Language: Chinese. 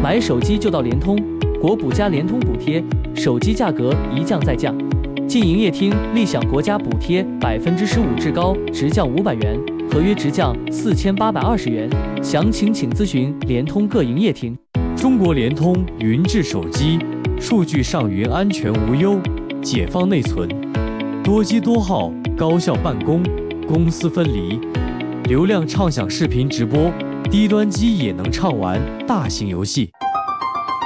买手机就到联通，国补加联通补贴，手机价格一降再降。进营业厅立享国家补贴15%至高直降500元，合约直降4820元。详情请咨询联通各营业厅。 中国联通云智手机，数据上云安全无忧，解放内存，多机多号，高效办公，公私分离，流量畅享视频直播，低端机也能畅玩大型游戏。